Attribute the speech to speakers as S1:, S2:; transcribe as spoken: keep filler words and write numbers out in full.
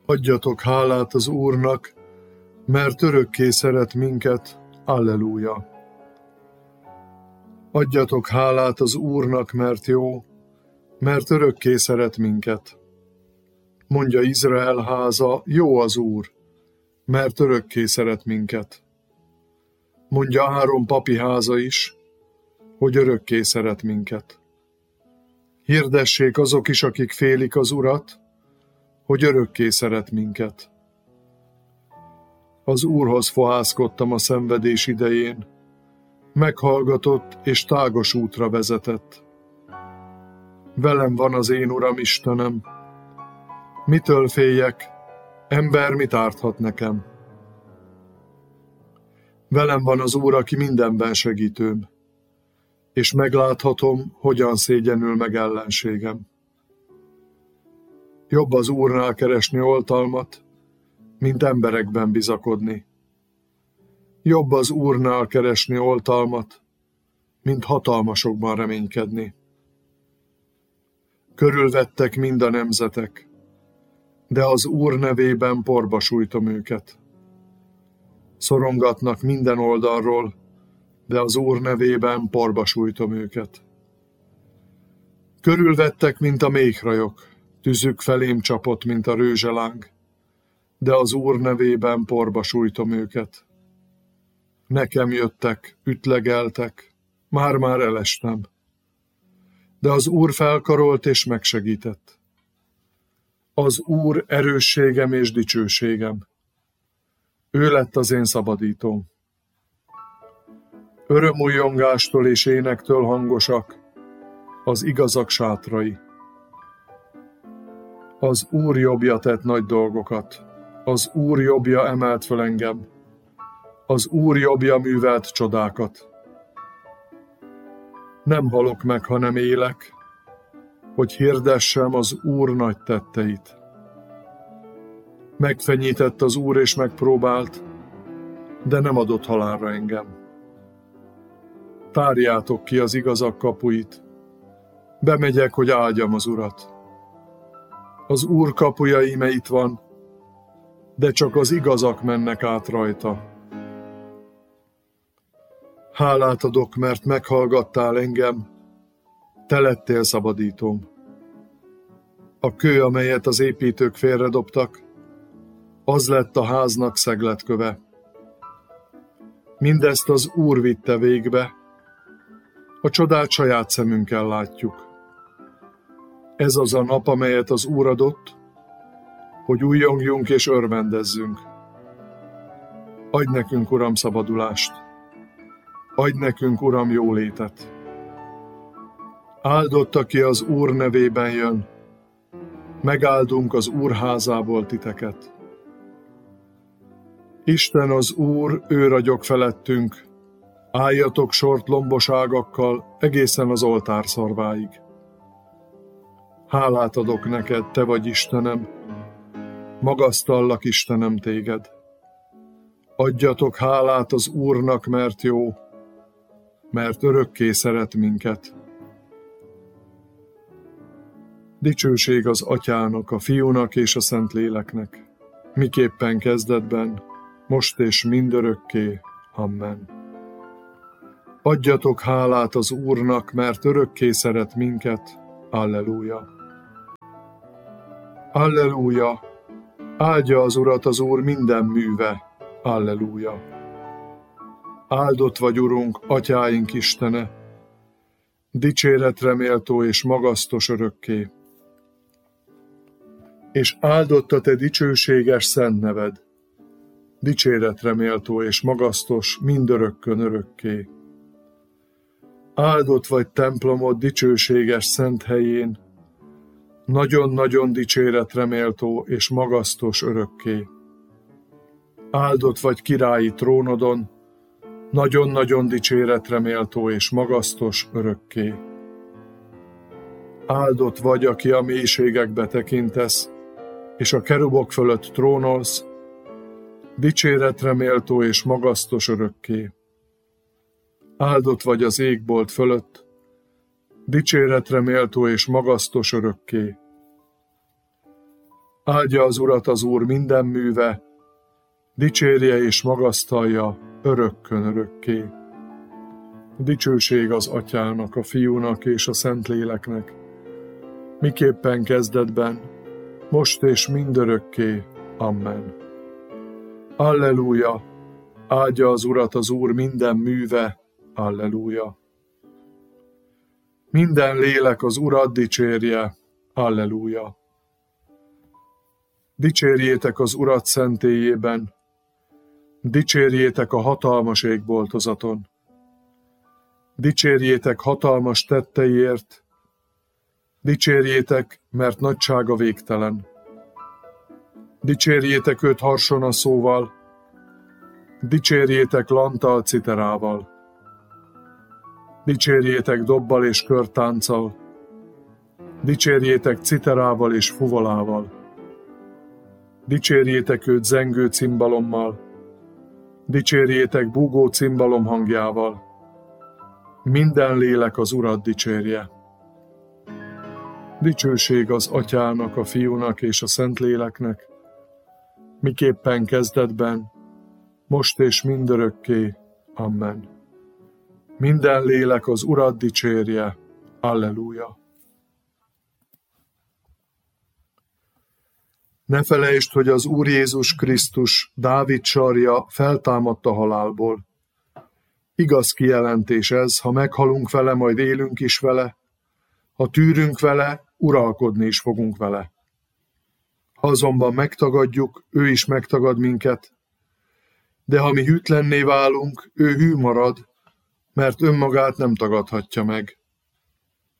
S1: Adjatok hálát az Úrnak, mert örökké szeret minket. Alleluja! Adjatok hálát az Úrnak, mert jó, mert örökké szeret minket. Mondja Izrael háza, jó az Úr, mert örökké szeret minket. Mondja Áron papi háza is, hogy örökké szeret minket. Hirdessék azok is, akik félik az Urat, hogy örökké szeret minket. Az Úrhoz fohászkodtam a szenvedés idején, meghallgatott és tágos útra vezetett. Velem van az én Uram Istenem, mitől féljek, ember mit árthat nekem? Velem van az Úr, aki mindenben segítőm, és megláthatom, hogyan szégyenül meg ellenségem. Jobb az Úrnál keresni oltalmat, mint emberekben bizakodni. Jobb az Úrnál keresni oltalmat, mint hatalmasokban reménykedni. Körülvettek mind a nemzetek, de az Úr nevében porba sújtom őket. Szorongatnak minden oldalról, de az Úr nevében porba sújtom őket. Körülvettek, mint a méhrajok, tüzük felém csapott, mint a rőzseláng, de az Úr nevében porba sújtom őket. Nekem jöttek, ütlegeltek, már-már elestem, de az Úr felkarolt és megsegített. Az Úr erősségem és dicsőségem. Ő lett az én szabadítóm. Örömújjongástól és énektől hangosak az igazak sátrai. Az Úr jobbja tett nagy dolgokat, az Úr jobbja emelt föl engem, az Úr jobbja művelt csodákat. Nem halok meg, hanem élek, hogy hirdessem az Úr nagy tetteit. Megfenyített az Úr és megpróbált, de nem adott halálra engem. Tárjátok ki az igazak kapuit, bemegyek, hogy áldjam az Urat. Az Úr kapuja íme itt van, de csak az igazak mennek át rajta. Hálát adok, mert meghallgattál engem, te lettél szabadítóm. A kő, amelyet az építők félredobtak, az lett a háznak szegletköve. Mindezt az Úr vitte végbe, a csodát saját szemünkkel látjuk. Ez az a nap, amelyet az Úr adott, hogy újjongjunk és örvendezzünk. Adj nekünk, Uram, szabadulást! Adj nekünk, Uram, jólétet! Áldott, aki az Úr nevében jön, megáldunk az Úr házából titeket. Isten az Úr, ő ragyog felettünk, álljatok sort lomboságakkal egészen az oltár szarváig. Hálát adok neked, te vagy Istenem, magasztallak, Istenem, téged. Adjatok hálát az Úrnak, mert jó, mert örökké szeret minket. Dicsőség az Atyának, a Fiúnak és a Szentléleknek, miképpen kezdetben, most és mindörökké. Amen. Adjatok hálát az Úrnak, mert örökké szeret minket. Alleluja. Alleluja. Áldja az Urat az Úr minden műve. Alleluja. Áldott vagy, Urunk, Atyáink Istene, dicséretre méltó és magasztos örökké. És áldott a te dicsőséges szent neved, dicséretre méltó és magasztos mindörökkön örökké. Áldott vagy templomod dicsőséges szent helyén, nagyon-nagyon dicséretre méltó és magasztos örökké. Áldott vagy királyi trónodon, nagyon-nagyon dicséretre méltó és magasztos örökké. Áldott vagy, aki a mélységekbe tekintesz, és a kerubok fölött trónolsz, dicséretre méltó és magasztos örökké. Áldott vagy az égbolt fölött, dicséretre méltó és magasztos örökké. Áldja az Urat az Úr minden műve, dicsérje és magasztalja örökkön örökké. Dicsőség az Atyának, a Fiúnak és a Szentléleknek, miképpen kezdetben, most és mindörökké. Amen. Alleluja! Áldja az Urat az Úr minden műve. Alleluja! Minden lélek az Urat dicsérje. Alleluja! Dicsérjétek az Urat szentélyében, dicsérjétek a hatalmas égboltozaton. Dicsérjétek hatalmas tetteiért, dicsérjétek, mert nagysága végtelen. Dicsérjétek őt harsonaszóval, dicsérjétek lanttal, citerával. Dicsérjétek dobbal és körtánccal, dicsérjétek citerával és fuvolával. Dicsérjétek őt zengő cimbalommal, dicsérjétek búgó cimbalom hangjával. Minden lélek az Urat dicsérje. Dicsőség az Atyának, a Fiúnak és a Szentléleknek, miképpen kezdetben, most és mindörökké. Amen. Minden lélek az Urat dicsérje. Alleluja. Ne felejtsd, hogy az Úr Jézus Krisztus, Dávid sarja, feltámadt a halálból. Igaz kijelentés ez, ha meghalunk vele, majd élünk is vele, ha tűrünk vele, uralkodni is fogunk vele. Ha azonban megtagadjuk, ő is megtagad minket, de ha mi hűtlenné válunk, ő hű marad, mert önmagát nem tagadhatja meg.